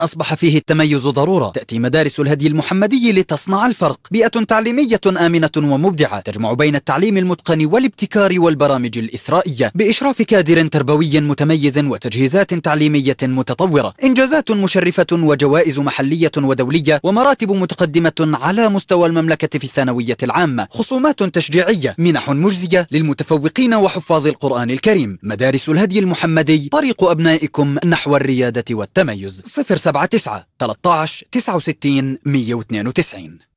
أصبح فيه التميز ضرورة. تأتي مدارس الهدي المحمدي لتصنع الفرق، بيئة تعليمية آمنة ومبدعة تجمع بين التعليم المتقن والابتكار والبرامج الإثرائية بإشراف كادر تربوي متميز وتجهيزات تعليمية متطورة، إنجازات مشرفة وجوائز محلية ودولية ومراتب متقدمة على مستوى المملكة في الثانوية العامة، خصومات تشجيعية، منح مجزية للمتفوقين وحفاظ القرآن الكريم. مدارس الهدي المحمدي، طريق أبنائكم نحو الريادة والتميز. 079 13 69 192.